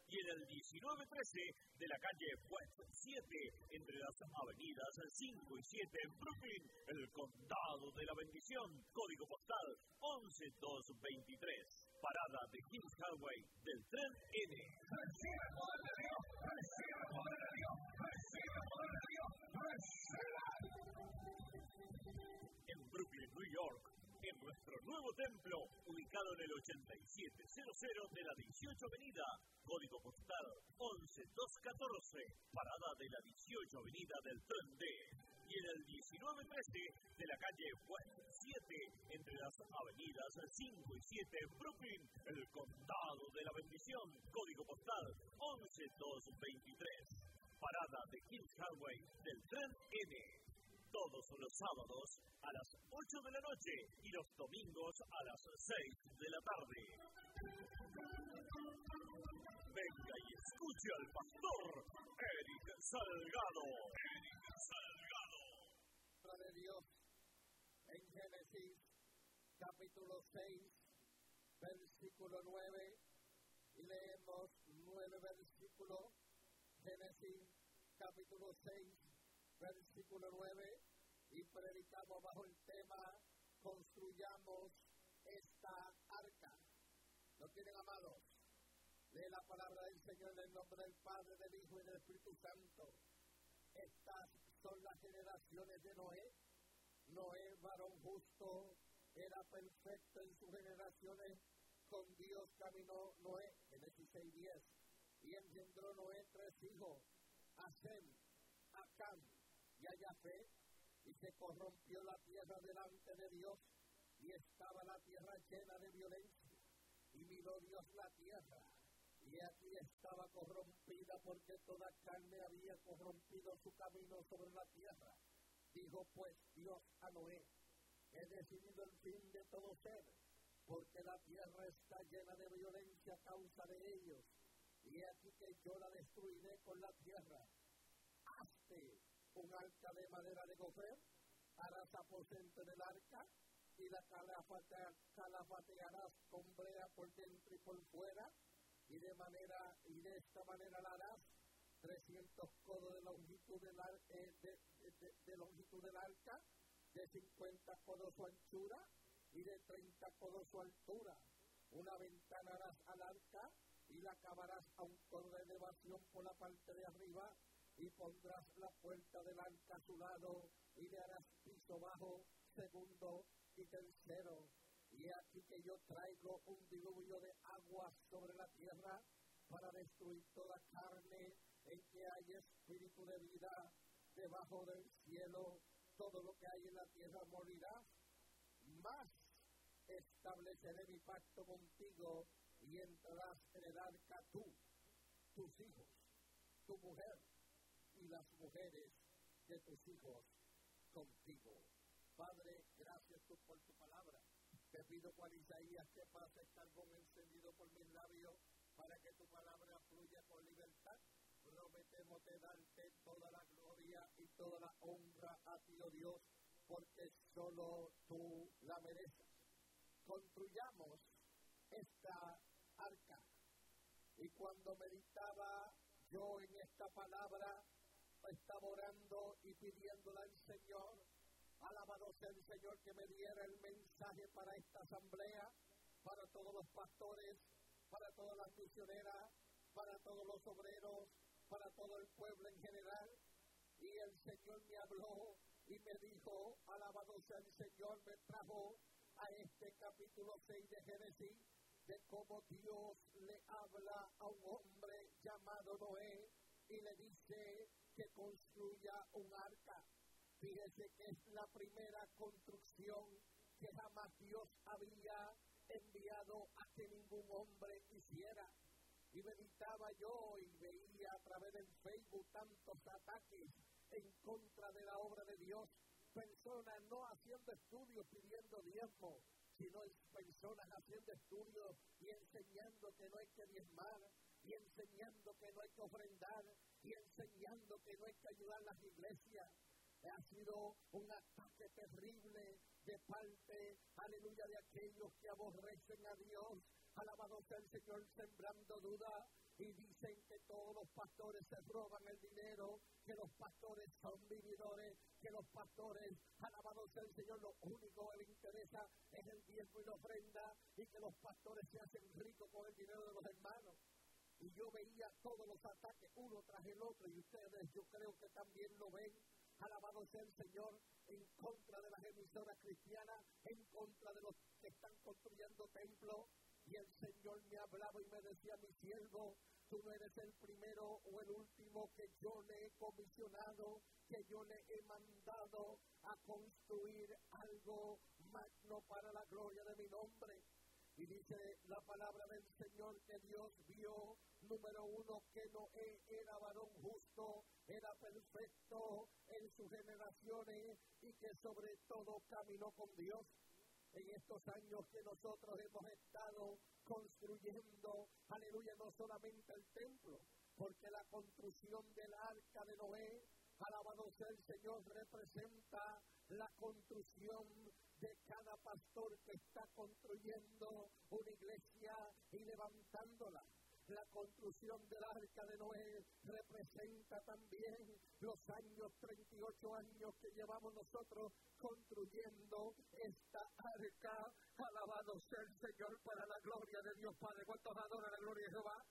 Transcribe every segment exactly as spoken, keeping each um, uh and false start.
y en el diecinueve trece de la calle West siete, entre las avenidas cinco y siete en Brooklyn, el Condado de la Bendición, código postal once dos veintitrés, parada de Kings Highway del tren N. ¡Recibe el poder de Dios! ¡Recibe el poder de Dios! ¡Recibe el poder de Dios! ¡Recibe! En Brooklyn, New York, en nuestro nuevo templo, ubicado en el ochenta y siete cero de la dieciocho Avenida, código postal once dos catorce, parada de la dieciocho Avenida del tren D, y en el diecinueve trece de la calle West siete, entre las avenidas cinco y siete en Brooklyn, el Condado de la Bendición, código postal once dos veintitrés, parada de Kings Highway del tren N. Todos los sábados a las ocho de la noche y los domingos a las seis de la tarde. Venga y escuche al pastor Eric Salgado. Eric Salgado. Palabra de Dios en Génesis capítulo seis, versículo nueve, y leemos nueve versículos. Génesis capítulo seis, versículo nueve, y predicamos bajo el tema construyamos esta arca. ¿Lo tienen, amados? Lee la palabra del Señor en el nombre del Padre, del Hijo y del Espíritu Santo. Estas son las generaciones de Noé. Noé, varón justo, era perfecto en sus generaciones. Con Dios caminó Noé, Génesis seis diez, y engendró Noé tres hijos, a Sem, a Cam y a Jafet, y se corrompió la tierra delante de Dios, y estaba la tierra llena de violencia, y miró Dios la tierra, y aquí estaba corrompida, porque toda carne había corrompido su camino sobre la tierra. Dijo pues Dios a Noé: he decidido el fin de todo ser, porque la tierra está llena de violencia a causa de ellos, y aquí que yo la destruiré con la tierra. Hazte un arca de madera de gofer, harás aposento del arca, y la calafate, calafatearás con brea por dentro y por fuera, y de manera y de esta manera la harás: trescientos codos de longitud del, ar, eh, de, de, de, de longitud del arca, de cincuenta codos su anchura y de treinta codos su altura. Una ventana harás al arca, y la acabarás a un codo de elevación por la parte de arriba, y pondrás la puerta del arca a su lado, y le harás piso bajo, segundo y tercero. Y aquí que yo traigo un diluvio de agua sobre la tierra, para destruir toda carne en que hay espíritu de vida debajo del cielo. Todo lo que hay en la tierra morirá, mas estableceré mi pacto contigo, y entrarás en el arca tú, tus hijos, tu mujer, y las mujeres de tus hijos contigo. Padre, gracias tú por tu palabra. Te pido por Isaías que pases carbón encendido por mis labios, para que tu palabra fluya con libertad. Prometemos de darte toda la gloria y toda la honra a ti, oh Dios, porque solo tú la mereces. Construyamos esta arca. Y cuando meditaba yo en esta palabra, estaba orando y pidiéndole al Señor, alabado sea el Señor, que me diera el mensaje para esta asamblea, para todos los pastores, para todas las misioneras, para todos los obreros, para todo el pueblo en general. Y el Señor me habló y me dijo, alabado sea el Señor, me trajo a este capítulo seis de Génesis, de cómo Dios le habla a un hombre llamado Noé y le dice que construya un arca. Fíjese que es la primera construcción que jamás Dios había enviado a que ningún hombre hiciera. Y meditaba yo y veía a través del Facebook tantos ataques en contra de la obra de Dios, personas no haciendo estudios pidiendo diezmo, sino personas haciendo estudios y enseñando que no hay que diezmar, y enseñando que no hay que ofrendar, y enseñando que no hay que ayudar a las iglesias. Ha sido un ataque terrible de parte, aleluya, de aquellos que aborrecen a Dios. Alabado sea el Señor, sembrando duda y dicen que todos los pastores se roban el dinero, que los pastores son vividores, que los pastores, alabado sea el Señor, lo único que les interesa es el diezmo y la ofrenda, y que los pastores se hacen ricos con el dinero de los hermanos. Y yo veía todos los ataques uno tras el otro, y ustedes yo creo que también lo ven. Alabado sea el Señor, en contra de las emisoras cristianas, en contra de los que están construyendo templos. Y el Señor me hablaba y me decía: mi siervo, tú no eres el primero o el último que yo le he comisionado, que yo le he mandado a construir algo magno para la gloria de mi nombre. Y dice la palabra del Señor que Dios vio, número uno, que Noé era varón justo, era perfecto en sus generaciones y que sobre todo caminó con Dios. En estos años que nosotros hemos estado construyendo, aleluya, no solamente el templo, porque la construcción del arca de Noé, alabado sea el Señor, representa la construcción de cada pastor que está construyendo una iglesia y levantándola. La construcción del arca de Noé representa también los años, treinta y ocho años que llevamos nosotros construyendo esta arca. Alabado sea el Señor para la gloria de Dios Padre. ¿Cuántos adoran la gloria de Jehová?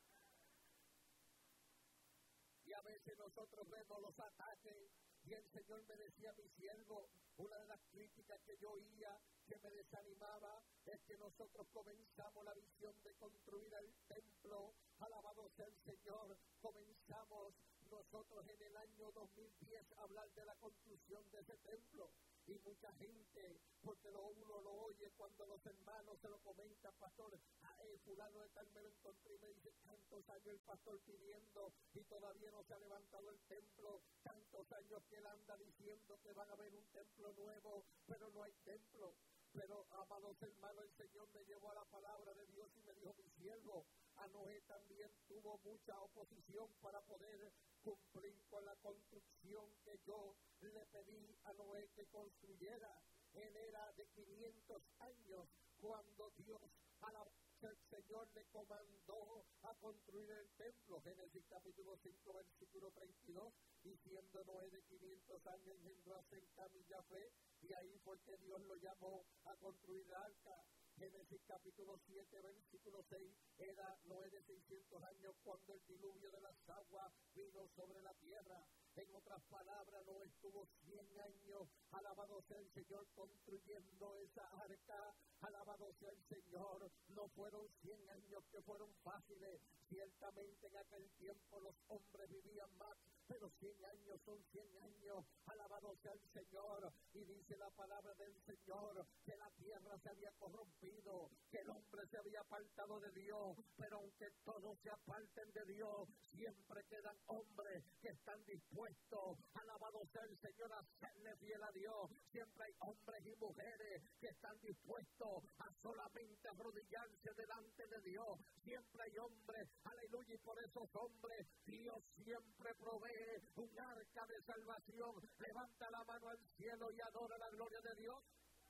Y a veces nosotros vemos los ataques y el Señor me decía: mi siervo, una de las críticas que yo oía que me desanimaba es que nosotros comenzamos la visión de construir el templo. Alabado sea el Señor. Comenzamos nosotros en el año dos mil diez a hablar de la construcción de ese templo. Y mucha gente, porque lo uno lo oye cuando los hermanos se lo comentan: pastor, a el fulano de tal me lo encontré, y me dice: tantos años el pastor pidiendo y todavía no se ha levantado el templo, tantos años que él anda diciendo que van a haber un templo nuevo, pero no hay templo. Pero, amados hermanos, el Señor me llevó a la palabra de Dios y me dijo: mi siervo, a Noé también tuvo mucha oposición para poder cumplir con la construcción que yo le pedí a Noé que construyera. Él era de quinientos años cuando Dios a la el Señor le comandó a construir el templo. Génesis capítulo cinco, versículo treinta y dos. Y siendo Noé de quinientos años, engendró a Sem, Cam y Jafet, y ahí fue que Dios lo llamó a construir el arca. Génesis capítulo siete, versículo seis. Era Noé de seiscientos años cuando el diluvio de las aguas vino sobre la tierra. En otras palabras, Noé estuvo cien años, alabado sea el Señor, construyendo esa arca. Alabado sea el Señor. No fueron cien años que fueron fáciles. Ciertamente en aquel tiempo los hombres vivían más, pero cien años son cien años. Alabado sea el Señor. Y dice la palabra del Señor que la tierra se había corrompido, que el hombre se había apartado de Dios, pero aunque todos se aparten de Dios, siempre quedan hombres que están dispuestos, alabado sea el Señor, a serle fiel a Dios. Siempre hay hombres y mujeres que están dispuestos a solamente arrodillarse delante de Dios. Siempre hay hombres, aleluya, y por esos hombres Dios siempre provee un arca de salvación. Levanta la mano al cielo y adora la gloria de Dios.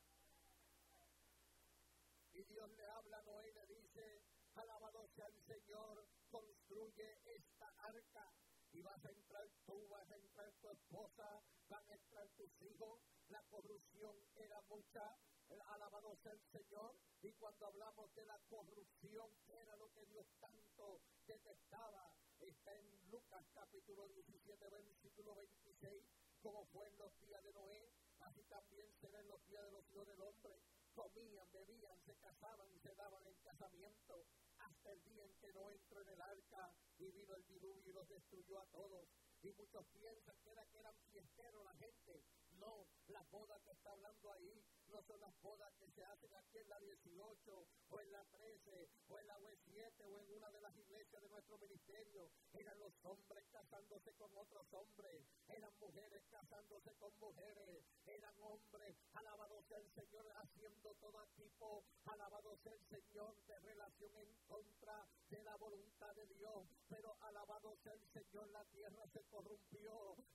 Y Dios le habla a Noé y le dice: alabado sea el Señor, construye esta arca. Y vas a entrar tú, vas a entrar tu esposa, van a entrar tus hijos. La corrupción era mucha, alabado sea el Señor. Y cuando hablamos de la corrupción, que era lo que Dios tanto detestaba, está en Lucas capítulo diecisiete, versículo veintiséis. Como fue en los días de Noé, así también será en los días de los hijos del hombre. Comían, bebían, se casaban y se daban en casamiento, hasta el día en que no entró en el arca y vino el diluvio y los destruyó a todos. Y muchos piensan que, era, que eran fiesteros la gente. No, las bodas que está hablando ahí no son las bodas que se hacen aquí en la dieciocho, o en la trece, o en la U E siete, o en una de las iglesias de nuestro ministerio. Eran los hombres casándose con otros hombres, eran mujeres casándose con mujeres, eran hombres, alabado sea el Señor, haciendo todo tipo, alabado sea el Señor, de relación en contra de la voluntad de Dios. Pero alabado sea el Señor, la tierra se corrompió,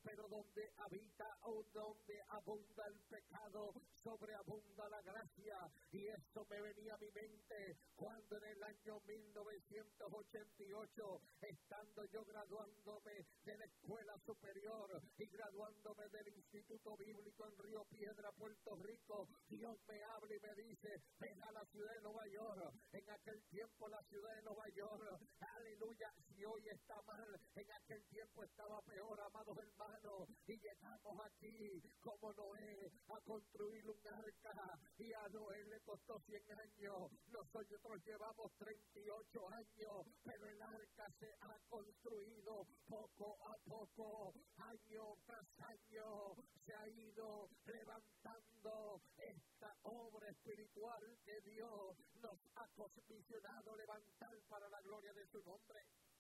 pero donde habita o donde abunda el pecado, sobreabunda la gracia. Y eso me venía a mi mente cuando en el año mil novecientos ochenta y ocho, estando yo graduándome de la escuela superior y graduándome del Instituto Bíblico en Río Piedra, Puerto Rico, Dios me habla y me dice, ven a la ciudad de Nueva York. En aquel tiempo la ciudad de Nueva York, aleluya, si hoy está mal, en aquel tiempo estaba peor, amados hermanos. Y llegamos aquí como Noé a construir un arca, y a Noé le costó cien años, nosotros llevamos treinta y ocho años, pero el arca se ha construido poco a poco, año tras año, se ha ido levantando esta obra espiritual que Dios nos ha comisionado levantar para la gloria de su nombre.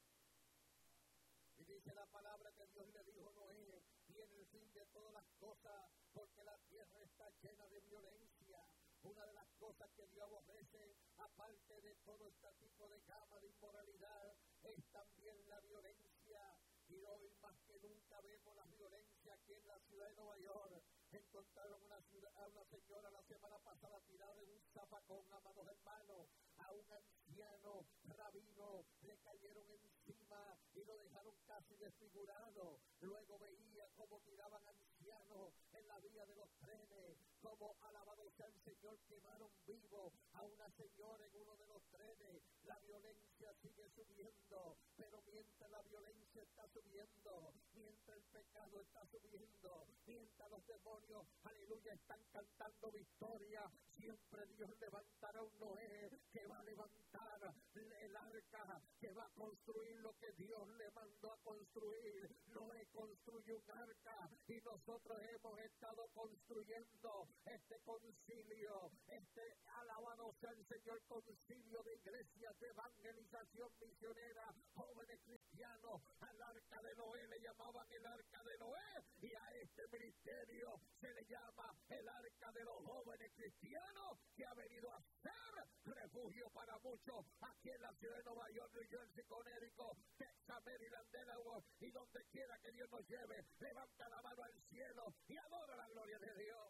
Y dice la palabra que Dios le dijo a Noé, viene el fin de todas las cosas, porque la tierra está llena de violencia. Una de las cosas que Dios aborrece, aparte de todo este tipo de gama de inmoralidad, es también la violencia. Y hoy más que nunca vemos la violencia aquí en la ciudad de Nueva York. Encontraron una ciudad, a una señora la semana pasada tirada en un zapacón, amados hermanos, a un anciano rabino le cayeron encima y lo dejaron casi desfigurado. Luego veía cómo tiraban ancianos en la vía de los trenes, como alabado sea el Señor, quemaron vivo a una señora en uno de los trenes. La violencia sigue subiendo, pero mientras la violencia está subiendo, mientras el pecado está subiendo, mientras los demonios, aleluya, están cantando victoria, siempre Dios levantará un Noé que va a levantar el arca, que va a construir lo que Dios le mandó a construir. Noé construyó un arca y nosotros hemos estado construyendo este concilio, este alabado sea el Señor, concilio de iglesias de evangelización misionera, jóvenes cristianos. Al arca de Noé le llamaban el arca de Noé, y a este ministerio se le llama el arca de los jóvenes cristianos, que ha venido a ser refugio para muchos aquí en la ciudad de Nueva York, New Jersey, Connecticut, Texas, Maryland, Delaware, y donde quiera que Dios nos lleve. Levanta la mano al cielo y adora la gloria de Dios.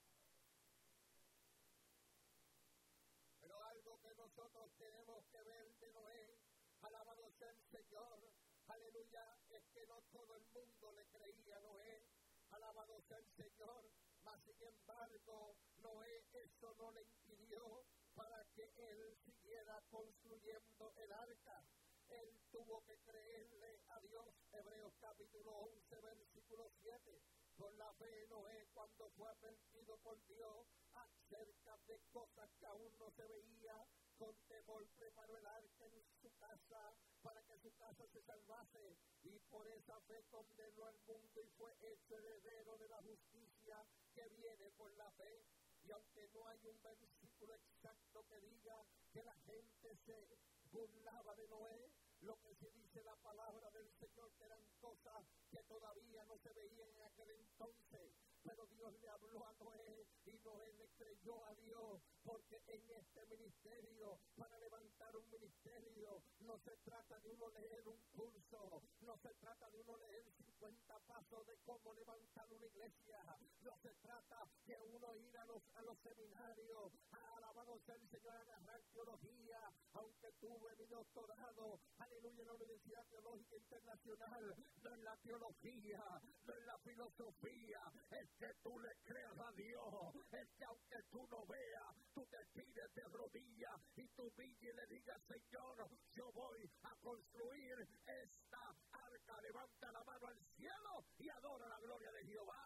Pero algo que nosotros tenemos que ver de Noé, alabado sea el Señor, aleluya, es que no todo el mundo le creía a Noé, alabado sea el Señor, mas sin embargo, Noé eso no le impidió para que él siguiera construyendo el arca. Él tuvo que creerle a Dios. Hebreos capítulo once, versículo siete. Por la fe Noé, cuando fue advertido por Dios acerca de cosas que aún no se veía, con temor preparó el arca en su casa para que su casa se salvase, y por esa fe condenó al mundo y fue hecho heredero de la justicia que viene por la fe. Y aunque no hay un versículo exacto que diga que la gente se burlaba de Noé, lo que sí dice la palabra del Señor, que eran cosas que todavía no se veían en aquel entonces. Pero Dios le habló a Noé y Noé le creyó a Dios, porque en este ministerio, para levantar un ministerio, no se trata de uno leer un curso, no se trata de uno leer cincuenta pasos de cómo levantar una iglesia, no se trata de uno ir a los, a los seminarios, a alabado sea el Señor, a agarrar teología, aunque tuve mi doctorado, aleluya, en la Universidad Teológica Internacional. No es la teología, no es la filosofía, es que tú le creas a Dios, es que aunque tú no veas, tú te tires de rodillas y tú humilles y le digas, Señor, yo voy a construir esta arca. Levanta la mano al cielo y adora la gloria de Jehová.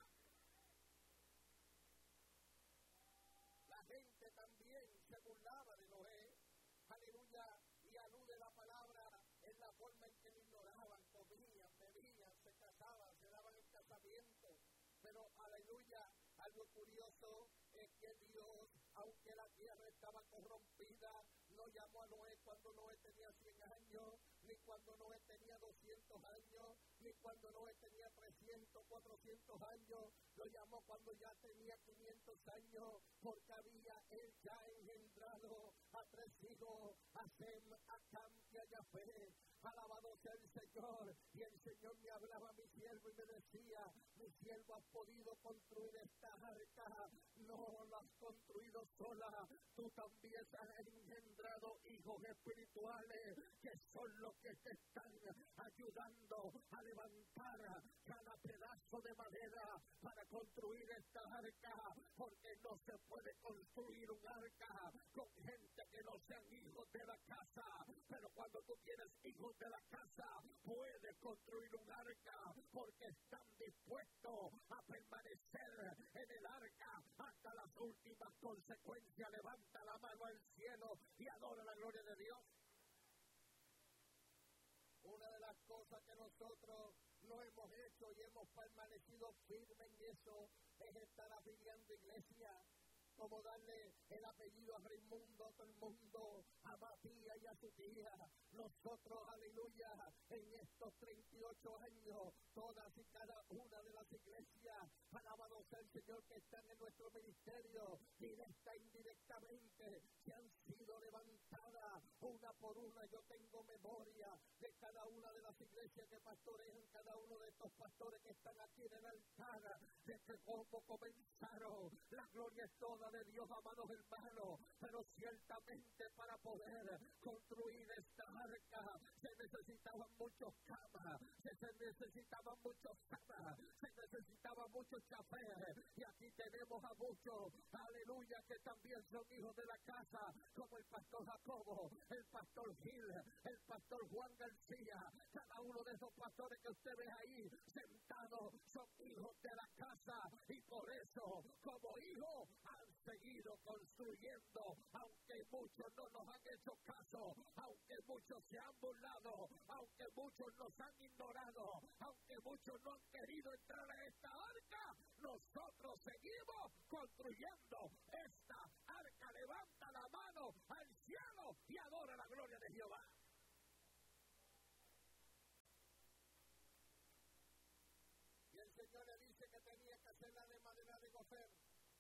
La gente también se burlaba de Noé, aleluya, y alude la palabra en la forma en que lo ignoraban, comían, bebían, se casaban, se daban el casamiento. Pero, aleluya, algo curioso es que Dios, aunque la tierra estaba corrompida, no llamó a Noé cuando Noé tenía cien años, ni cuando Noé tenía doscientos años, ni cuando Noé tenía trescientos, cuatrocientos años. Lo llamó cuando ya tenía quinientos años, porque había él ya engendrado a tres hijos, a Sem, a Cam y a Jafet. Alabado sea el Señor. Y el Señor me hablaba a mi siervo y me decía, mi siervo, has podido construir esta arca, no la has construido sola, tú también has engendrado hijos espirituales que son los que te están ayudando a levantar cada pedazo de madera para construir esta arca, porque no se puede construir un arca con gente que no sean hijos de la casa, pero cuando tú tienes hijos de la casa, puedes construir un arca, porque están dispuestos a permanecer en el arca hasta las últimas consecuencias. Levanta la mano al cielo y adora la gloria de Dios. Una de las cosas que nosotros no hemos hecho y hemos permanecido firmes en eso es estar afiliando iglesia, como darle el apellido a Raimundo, a todo el mundo, a Matías y a su tía. Nosotros, aleluya, en estos treinta y ocho años, todas y cada una de las iglesias, alabado sea el Señor, que están en nuestro ministerio, directa e indirectamente, se han sido levantadas una por una. Yo tengo memoria de cada una de las iglesias que pastorean, cada uno de estos pastores que están aquí en el altar, desde cómo comenzaron. La gloria es toda de Dios, amados hermanos, pero ciertamente para poder construir esta arca se necesitaban muchos camas, se, se necesitaban muchos camas, se necesitaban muchos chafés, y aquí tenemos a muchos, aleluya, que también son hijos de la casa, como el pastor Jacobo, el pastor Gil, el pastor Juan García. Cada uno de esos pastores que usted ve ahí sentados son hijos de la casa, y por eso, como hijos, han seguido construyendo, aunque muchos no nos han hecho caso, aunque muchos se han burlado, aunque muchos nos han ignorado, aunque muchos no han querido entrar a esta arca, nosotros seguimos construyendo esta arca. Levanta la mano al cielo y adora la gloria de Jehová. Y el Señor le dice que tenía que hacerla de madera de gofer.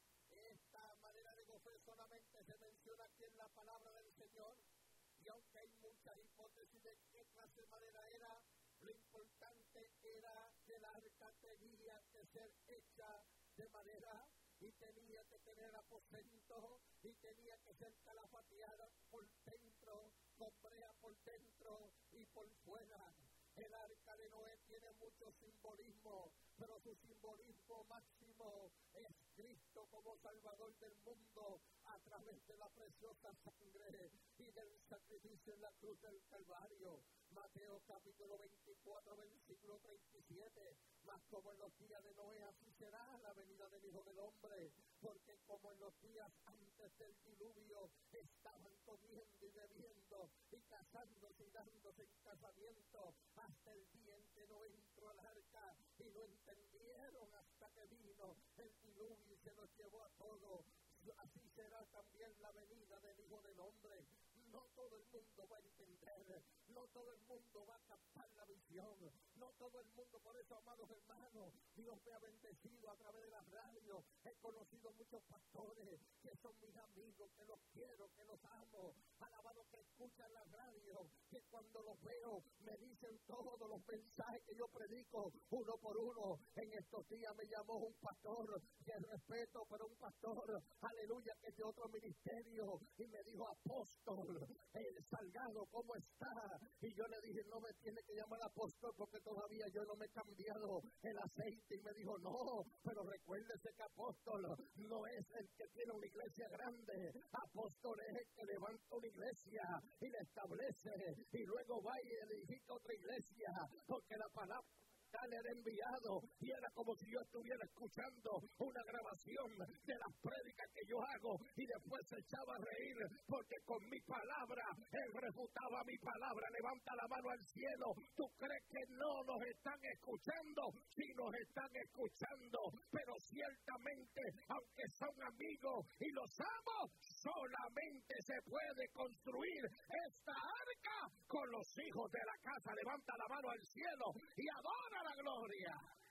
Esta madera de gofer solamente se menciona aquí en la palabra del Señor, y aunque hay muchas hipótesis de qué clase de madera era, lo importante era que el arca tenía que ser hecha de madera, y tenía que tener aposento, y tenía que ser calafateada por dentro, con brea por dentro y por fuera. El arca de Noé tiene mucho simbolismo, pero su simbolismo máximo es Cristo como Salvador del mundo a través de la preciosa sangre y del sacrificio en la cruz del Calvario. Mateo capítulo veinticuatro, versículo treinta y siete. Mas como en los días de Noé, así será la venida del Hijo del Hombre, porque como en los días antes del diluvio estaban comiendo y bebiendo y casándose y dándose en casamiento, hasta el día en que no entró al arca, y lo entendieron hasta que vino el diluvio y se los llevó a todos. Así será también la venida del Hijo del Hombre. No todo el mundo va a entender, no todo el mundo va a captar la visión, no todo el mundo. Por eso, amados hermanos, Dios me ha bendecido a través de la radio. He conocido muchos pastores que son mis amigos, que los quiero, que los amo, alabado, que escuchan la radio, que cuando los veo me dicen todos los mensajes que yo predico uno por uno. En estos días me llamó un pastor que respeto, pero un pastor, aleluya, que es de otro ministerio, y me dijo: apóstol, el Salgado, ¿cómo está? Y yo le dije: no me tiene que llamar apóstol, porque todavía yo no me he cambiado el aceite. Y me dijo: no, pero recuérdese que apóstol no es el que tiene una iglesia grande, apóstol es el que levanta una iglesia y la establece, y luego va y edifica otra iglesia, porque la palabra era enviado, y era como si yo estuviera escuchando una grabación de las prédicas que yo hago, y después se echaba a reír porque con mi palabra él refutaba mi palabra. Levanta la mano al cielo. ¿Tú crees que no nos están escuchando? Sí nos están escuchando, pero ciertamente, aunque son amigos y los amo, solamente se puede construir esta arca con los hijos de la casa. Levanta la mano al cielo y adora la gloria.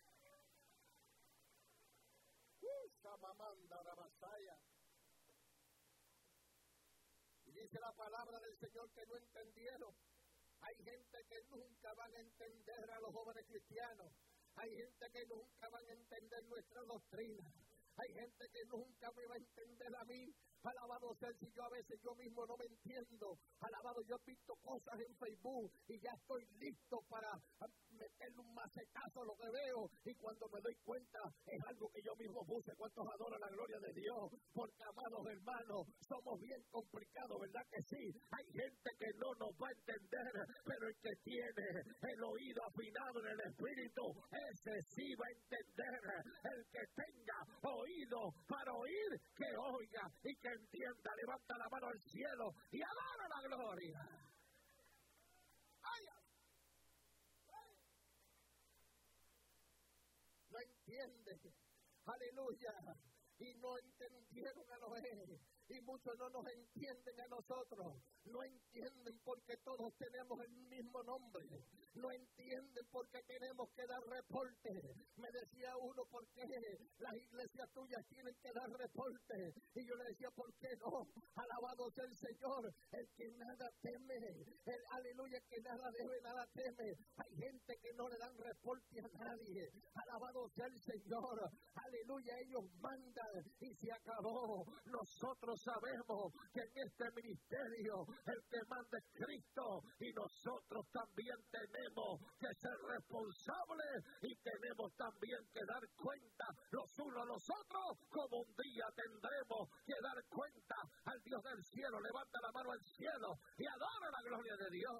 Uh, Samamanda Rabasaya. Y dice la palabra del Señor que no entendieron. Hay gente gente que nunca van a entender a los jóvenes cristianos. Hay gente que nunca van a entender nuestra doctrina. Hay gente que nunca me va a entender a mí. Alabado sea el Señor, a veces yo mismo no me entiendo. Alabado, yo he visto cosas en Facebook y ya estoy listo para meterle un macetazo a lo que veo. Y cuando me doy cuenta, es algo que yo mismo puse. ¿Cuántos adoran la gloria de Dios? Porque, amados hermanos, somos bien complicados, ¿verdad que sí? Hay gente que no nos va a entender, pero el que tiene el oído afinado en el Espíritu, ese sí va a entender. El que tenga oído para oír, que oiga y que entienda. Levanta la mano al cielo y adora la gloria. ¡Ay! No entienden, aleluya, y no entendieron a Noé, y muchos no nos entienden a nosotros. No entienden porque todos tenemos el mismo nombre. No entienden porque tenemos que dar reporte. Me decía uno, ¿por qué las iglesias tuyas tienen que dar reporte? Y yo le decía, ¿por qué no? Alabado sea el Señor, el que nada teme, el aleluya, que nada debe, nada teme. Hay gente que no le dan reporte a nadie. Alabado sea el Señor, aleluya, ellos mandan y se acabó. Nosotros sabemos que en este ministerio el que manda es Cristo, y nosotros también tenemos que ser responsables y tenemos también que dar cuenta los unos a los otros, como un día tendremos que dar cuenta al Dios del cielo. Levanta la mano al cielo y adora la gloria de Dios.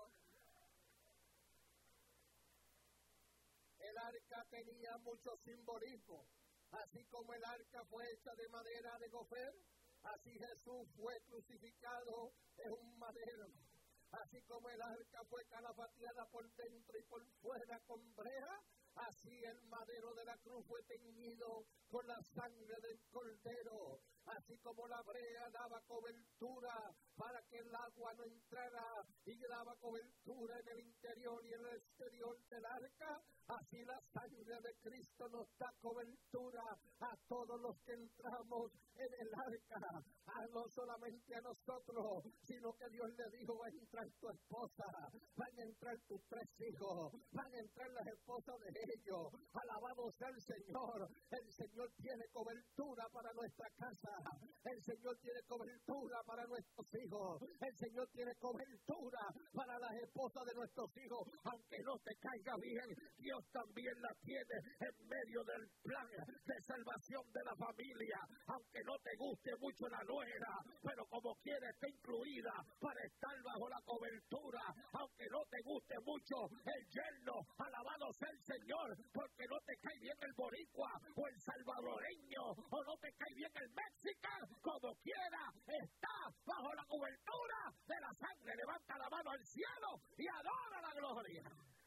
El arca tenía mucho simbolismo. Así como el arca fue hecha de madera de gofer, así Jesús fue crucificado en un madero. Así como el arca fue calafateada por dentro y por fuera con brea, así el madero de la cruz fue teñido con la sangre del cordero. Así como la brea daba cobertura para que el agua no entrara y daba cobertura en el interior y en el exterior del arca, así la sangre de Cristo nos da cobertura a todos los que entramos en el arca. A no solamente a nosotros, sino que Dios le dijo, va a entrar tu esposa, van a entrar tus tres hijos, van a entrar las esposas de ellos. Alabado sea el Señor. El Señor tiene cobertura para nuestra casa. El Señor tiene cobertura para nuestros hijos. El Señor tiene cobertura para las esposas de nuestros hijos. Aunque no te caiga bien, Dios también la tiene en medio del plan de salvación de la familia. Aunque no te guste mucho la nuera, pero como quiera está incluida para estar bajo la cobertura. Aunque no te guste mucho el yerno, alabado sea el Señor, porque no te cae bien el boricua o el salvadoreño, o no te cae bien el mexicano, como quiera está bajo la cobertura de la sangre. Levanta la mano al cielo y adora la gloria.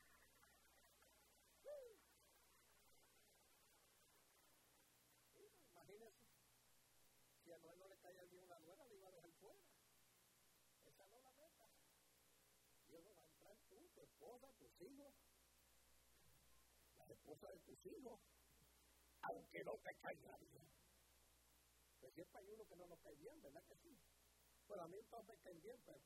Imagínese, si a Noé no le caía bien una nuera, le iba a dejar fuera. Esa no la meta. Dios no va a entrar tú, tu esposa, tus hijos, la esposa de tus hijos, aunque no te caiga bien. Pues siempre hay uno que no nos cae bien, ¿verdad que sí? Pero a mí todos me caen bien, pero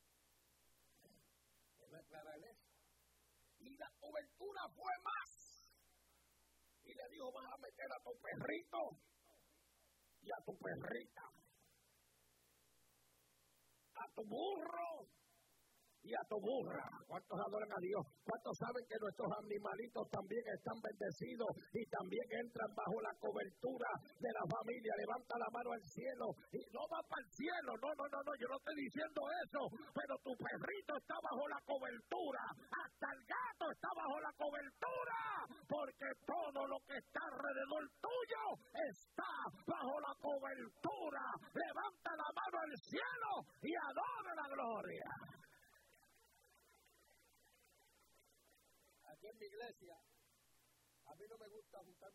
debe aclarar eso. Y la cobertura fue más. Y le dijo, vas a meter a tu perrito y a tu perrita, a tu burro y a tu burra. ¿Cuántos adoran a Dios? ¿Cuántos saben que nuestros animalitos también están bendecidos y también entran bajo la cobertura de la familia? Levanta la mano al cielo y no va para el cielo. No, no, no, no, yo no estoy diciendo eso, pero tu perrito está bajo la cobertura. Hasta el gato está bajo la cobertura, porque todo lo que está alrededor tuyo está bajo la cobertura. Levanta la mano al cielo y adora la gloria. Aquí en mi iglesia, a mí no me gusta juntarme